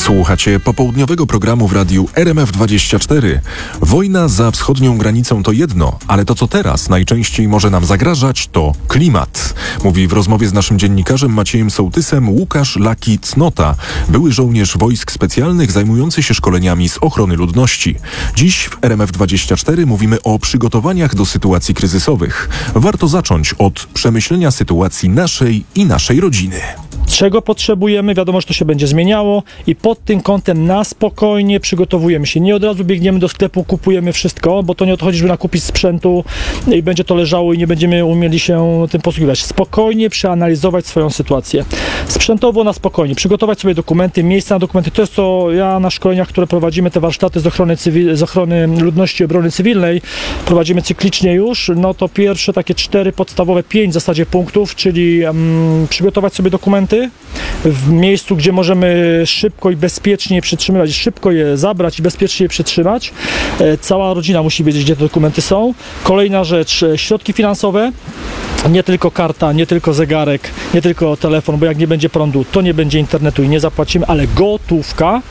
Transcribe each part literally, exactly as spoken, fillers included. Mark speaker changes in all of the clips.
Speaker 1: Słuchacie popołudniowego programu w radiu R M F dwadzieścia cztery. Wojna za wschodnią granicą to jedno, ale to co teraz najczęściej może nam zagrażać to klimat. Mówi w rozmowie z naszym dziennikarzem Maciejem Sołtysem Łukasz Laki Cnota, były żołnierz wojsk specjalnych zajmujący się szkoleniami z ochrony ludności. Dziś w R M F dwadzieścia cztery mówimy o przygotowaniach do sytuacji kryzysowych. Warto zacząć od przemyślenia sytuacji naszej i naszej rodziny.
Speaker 2: Czego potrzebujemy, wiadomo, że to się będzie zmieniało i pod tym kątem na spokojnie przygotowujemy się. Nie od razu biegniemy do sklepu, kupujemy wszystko, bo to nie o to chodzi, żeby nakupić sprzętu i będzie to leżało i nie będziemy umieli się tym posługiwać. Spokojnie przeanalizować swoją sytuację. Sprzętowo na spokojnie, przygotować sobie dokumenty, miejsca na dokumenty. To jest to, ja na szkoleniach, które prowadzimy, te warsztaty z ochrony, cywil, z ochrony ludności i obrony cywilnej, prowadzimy cyklicznie już, no to pierwsze takie cztery podstawowe, pięć w zasadzie punktów, czyli um, przygotować sobie dokumenty w miejscu, gdzie możemy szybko i bezpiecznie je przetrzymywać, szybko je zabrać i bezpiecznie je przetrzymać. E, cała rodzina musi wiedzieć, gdzie te dokumenty są. Kolejna rzecz, środki finansowe. Nie tylko karta, nie tylko zegarek, nie tylko telefon, bo jak nie będzie prądu, to nie będzie internetu i nie zapłacimy, ale gotówka.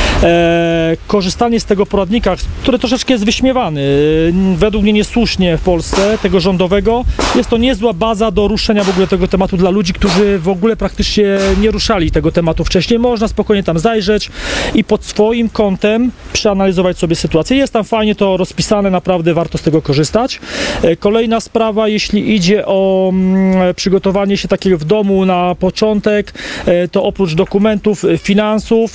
Speaker 2: E, korzystanie z tego poradnika, który troszeczkę jest wyśmiewany, według mnie niesłusznie w Polsce, tego rządowego, jest to niezła baza do ruszenia w ogóle tego tematu dla ludzi, którzy w ogóle praktycznie nie ruszali tego tematu wcześniej. Można spokojnie tam zajrzeć i pod swoim kątem przeanalizować sobie sytuację. Jest tam fajnie to rozpisane, naprawdę warto z tego korzystać. E, kolejna sprawa, jeśli idzie o mm, przygotowanie się takiego w domu na początek, e, to oprócz dokumentów, finansów,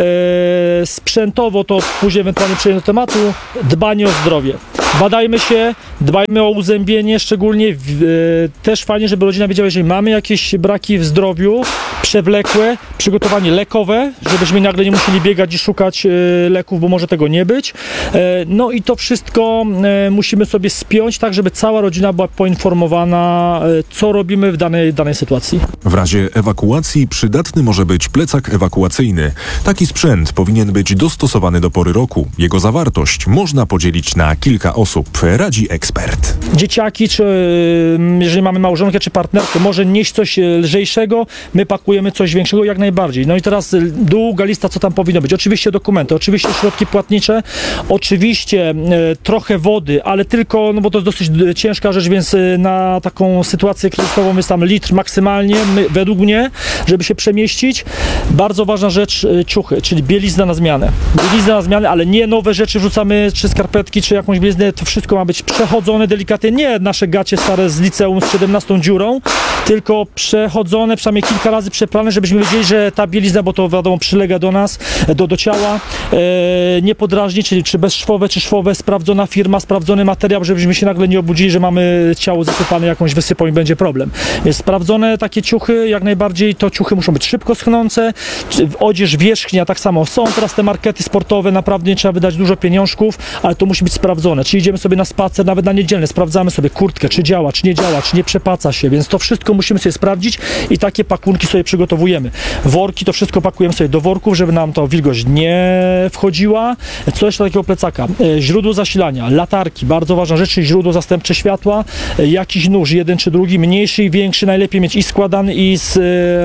Speaker 2: e, sprzętowo, to później ewentualnie przejdę do tematu, dbanie o zdrowie. Badajmy się, dbajmy o uzębienie, szczególnie w, e, też fajnie, żeby rodzina wiedziała, jeżeli mamy jakieś braki w zdrowiu, przewlekłe, przygotowanie lekowe, żebyśmy nagle nie musieli biegać i szukać e, leków, bo może tego nie być. E, no i to wszystko e, musimy sobie spiąć, tak żeby cała rodzina była poinformowana, e, co robimy w danej, danej sytuacji.
Speaker 1: W razie ewakuacji przydatny może być plecak ewakuacyjny. Taki sprzęt powinien być dostosowany do pory roku. Jego zawartość można podzielić na kilka osób, radzi ekspert.
Speaker 2: Dzieciaki, czy jeżeli mamy małżonkę czy partnerkę, może nieść coś lżejszego, my pakujemy coś większego, jak najbardziej. No i teraz długa lista, co tam powinno być. Oczywiście dokumenty, oczywiście środki płatnicze, oczywiście e, trochę wody, ale tylko, no bo to jest dosyć ciężka rzecz, więc na taką sytuację kryzysową jest tam litr maksymalnie, my, według mnie, żeby się przemieścić. Bardzo ważna rzecz, e, ciuchy, czyli bielizna na zmianę. Bielizna na zmianę, ale nie nowe rzeczy wrzucamy, czy skarpetki, czy jakąś bieliznę, to wszystko ma być przechodzone delikatnie, nie nasze gacie stare z liceum z siedemnastą dziurą, tylko przechodzone, przynajmniej kilka razy przeprane, żebyśmy wiedzieli, że ta bielizna, bo to wiadomo przylega do nas, do, do ciała, e, nie podrażni, czyli czy bezszwowe, czy szwowe, sprawdzona firma, sprawdzony materiał, żebyśmy się nagle nie obudzili, że mamy ciało zasypane jakąś wysypą i będzie problem. Więc sprawdzone takie ciuchy, jak najbardziej, to ciuchy muszą być szybko schnące, odzież wierzchnia tak samo. Są teraz te markety sportowe, naprawdę nie trzeba wydać dużo pieniążków, ale to musi być sprawdzone. Czyli idziemy sobie na spacer, nawet na niedzielny, sprawdzamy sobie kurtkę, czy działa, czy nie działa, czy nie przepaca się, więc to wszystko musimy sobie sprawdzić i takie pakunki sobie przygotowujemy. Worki, to wszystko pakujemy sobie do worków, żeby nam to wilgoć nie wchodziła. Co jeszcze takiego plecaka? Źródło zasilania, latarki, bardzo ważna rzecz, czyli źródło zastępcze światła, jakiś nóż, jeden czy drugi, mniejszy i większy, najlepiej mieć i składany, i z,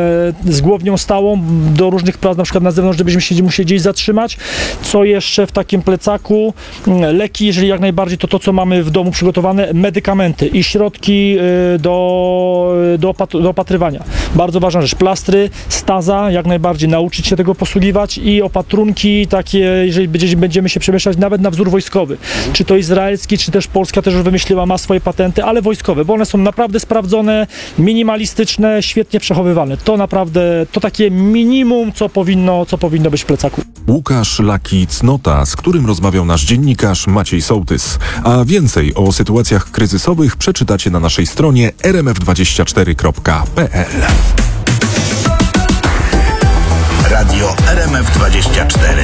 Speaker 2: z głownią stałą do różnych prac, na przykład na zewnątrz, żebyśmy się musieli gdzieś zatrzymać. Co jeszcze w takim plecaku? Leki, jeżeli jak najbardziej, to to, co mamy w domu przygotowane, medykamenty i środki do, do, opat- do opatrywania. Bardzo ważna rzecz. Plastry, staza, jak najbardziej nauczyć się tego posługiwać i opatrunki takie, jeżeli będziemy się przemieszczać nawet na wzór wojskowy. Czy to izraelski, czy też Polska też już wymyśliła, ma swoje patenty, ale wojskowe, bo one są naprawdę sprawdzone, minimalistyczne, świetnie przechowywane. To naprawdę, to takie minimum, co powinno, co powinno być w plecaku.
Speaker 1: Łukasz Laki Cnota, z którym rozmawiał nasz dziennikarz Maciej Sołtys. A więcej o sytuacjach kryzysowych przeczytacie na naszej stronie r m f dwadzieścia cztery kropka p l.
Speaker 3: Radio R M F dwadzieścia cztery.